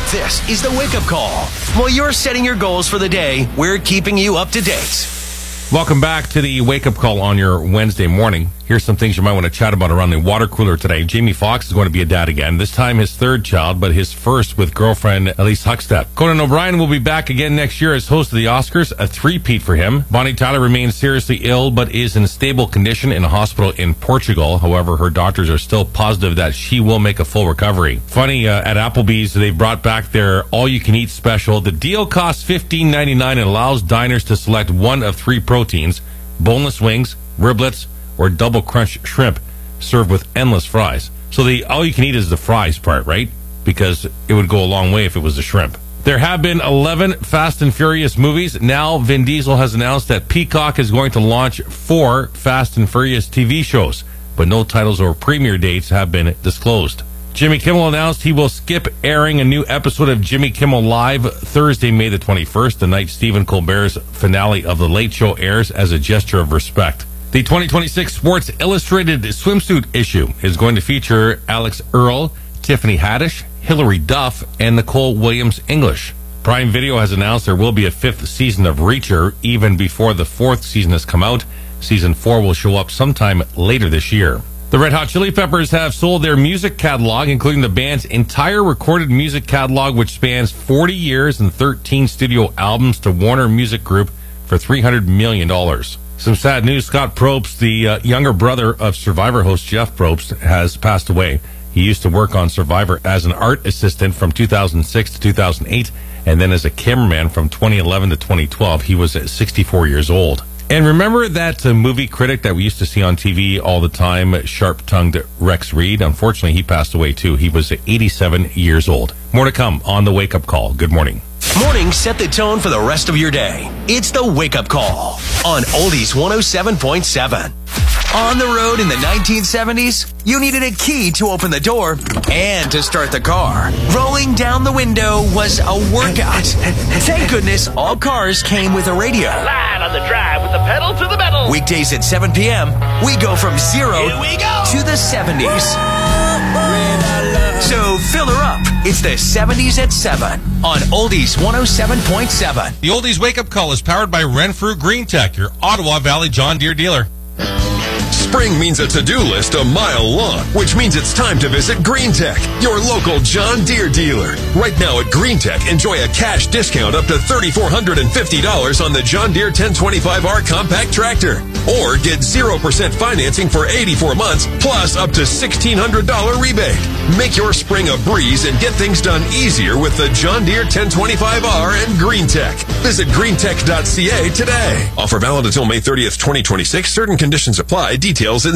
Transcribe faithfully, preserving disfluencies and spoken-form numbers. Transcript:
This is the Wake Up Call. While you're setting your goals for the day, we're keeping you up to date. Welcome back to the Wake Up Call on your Wednesday morning. Here's some things you might want to chat about around the water cooler today. Jamie Foxx is going to be a dad again, this time his third child, but his first with girlfriend Elise Huckstep. Conan O'Brien will be back again next year as host of the Oscars, a three-peat for him. Bonnie Tyler remains seriously ill, but is in stable condition in a hospital in Portugal. However, her doctors are still positive that she will make a full recovery. Funny, uh, at Applebee's, they've brought back their all-you-can-eat special. The deal costs fifteen ninety-nine and allows diners to select one of three proteins, boneless wings, riblets, or double crunch shrimp served with endless fries. So the all you can eat is the fries part, right? Because it would go a long way if it was the shrimp. There have been eleven Fast and Furious movies. Now Vin Diesel has announced that Peacock is going to launch four Fast and Furious T V shows, but no titles or premiere dates have been disclosed. Jimmy Kimmel announced he will skip airing a new episode of Jimmy Kimmel Live Thursday, May the twenty-first, the night Stephen Colbert's finale of The Late Show airs, as a gesture of respect. The twenty twenty-six Sports Illustrated swimsuit issue is going to feature Alex Earl, Tiffany Haddish, Hilary Duff, and Nicole Williams-English. Prime Video has announced there will be a fifth season of Reacher even before the fourth season has come out. Season four will show up sometime later this year. The Red Hot Chili Peppers have sold their music catalog, including the band's entire recorded music catalog, which spans forty years and thirteen studio albums, to Warner Music Group for three hundred million dollars. Some sad news. Scott Probst, the uh, younger brother of Survivor host Jeff Probst, has passed away. He used to work on Survivor as an art assistant from two thousand six to two thousand eight, and then as a cameraman from twenty eleven to twenty twelve. He was sixty-four years old. And remember that uh, movie critic that we used to see on T V all the time, sharp-tongued Rex Reed? Unfortunately, he passed away too. He was eighty-seven years old. More to come on the Wake Up Call. Good morning. Mornings set the tone for the rest of your day. It's the Wake Up Call on Oldies one oh seven point seven. On the road in the nineteen seventies, you needed a key to open the door and to start the car. Rolling down the window was a workout. Thank goodness all cars came with a radio. Line on the drive with the pedal to the metal. Weekdays at seven p.m., we go from zero Here we go. to the seventies. So fill her up. It's the seventies at seven on Oldies one oh seven point seven. The Oldies Wake Up Call is powered by Renfrew Green Tech, your Ottawa Valley John Deere dealer. Spring means a to-do list a mile long, which means it's time to visit Green Tech, your local John Deere dealer. Right now at Green Tech, enjoy a cash discount up to three thousand four hundred fifty dollars on the John Deere ten twenty-five R compact tractor. Or get zero percent financing for eighty-four months, plus up to sixteen hundred dollars rebate. Make your spring a breeze and get things done easier with the John Deere ten twenty-five R and Green Tech. Visit green tech dot c a today. Offer valid until May thirtieth, twenty twenty-six. Certain conditions apply. Details in